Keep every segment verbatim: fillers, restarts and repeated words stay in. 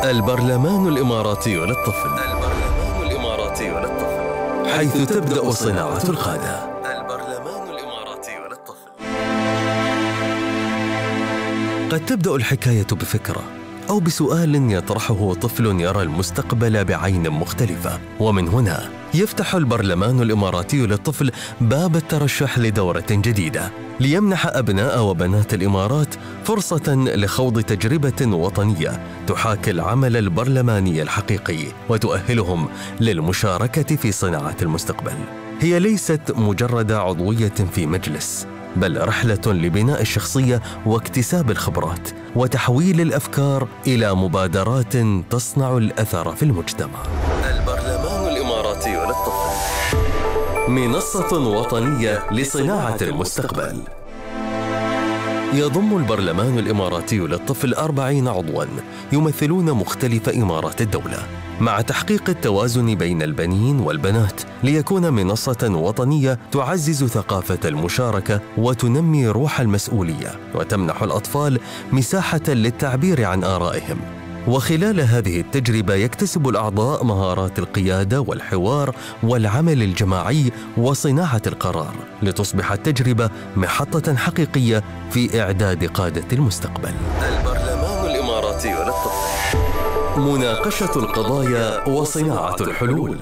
البرلمان الإماراتي للطفل. البرلمان الإماراتي للطفل، حيث تبدأ صناعة القادة. البرلمان الإماراتي للطفل. قد تبدأ الحكاية بفكرة أو بسؤال يطرحه طفل يرى المستقبل بعين مختلفة، ومن هنا يفتح البرلمان الإماراتي للطفل باب الترشح لدورة جديدة ليمنح أبناء وبنات الإمارات فرصة لخوض تجربة وطنية تحاكي العمل البرلماني الحقيقي وتؤهلهم للمشاركة في صناعة المستقبل. هي ليست مجرد عضوية في مجلس، بل رحلة لبناء الشخصية واكتساب الخبرات وتحويل الأفكار إلى مبادرات تصنع الأثر في المجتمع. البرلمان الإماراتي للطفل، منصة وطنية لصناعة المستقبل. يضم البرلمان الإماراتي للطفل أربعين عضواً يمثلون مختلف إمارات الدولة، مع تحقيق التوازن بين البنين والبنات ليكون منصة وطنية تعزز ثقافة المشاركة وتنمي روح المسؤولية وتمنح الأطفال مساحة للتعبير عن آرائهم. وخلال هذه التجربة يكتسب الأعضاء مهارات القيادة والحوار والعمل الجماعي وصناعة القرار، لتصبح التجربة محطة حقيقية في إعداد قادة المستقبل. البرلمان الإماراتي للطفل، مناقشة القضايا وصناعة الحلول.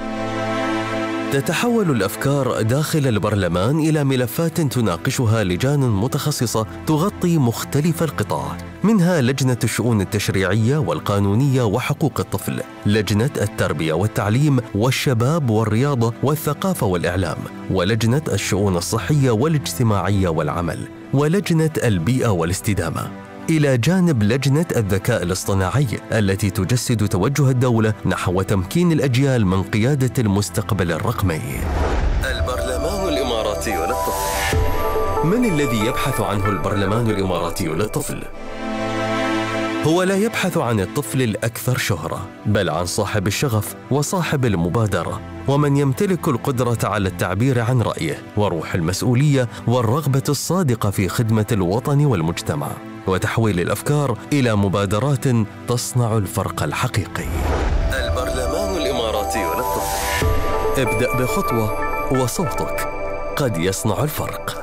تتحول الأفكار داخل البرلمان إلى ملفات تناقشها لجان متخصصة تغطي مختلف القطاع، منها لجنة الشؤون التشريعية والقانونية وحقوق الطفل، لجنة التربية والتعليم والشباب والرياضة والثقافة والإعلام، ولجنة الشؤون الصحية والاجتماعية والعمل، ولجنة البيئة والاستدامة، إلى جانب لجنة الذكاء الاصطناعي التي تجسد توجه الدولة نحو تمكين الأجيال من قيادة المستقبل الرقمي. البرلمان الإماراتي للطفل. من الذي يبحث عنه البرلمان الإماراتي للطفل؟ هو لا يبحث عن الطفل الأكثر شهرة، بل عن صاحب الشغف وصاحب المبادرة، ومن يمتلك القدرة على التعبير عن رأيه وروح المسؤولية والرغبة الصادقة في خدمة الوطن والمجتمع وتحويل الأفكار إلى مبادرات تصنع الفرق الحقيقي. البرلمان الإماراتي للطفل. ابدأ بخطوة وصوتك قد يصنع الفرق.